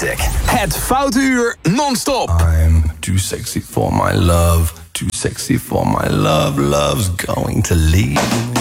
Music. Het Foute Uur non-stop. I'm too sexy for my love. Too sexy for my love. Love's going to leave me.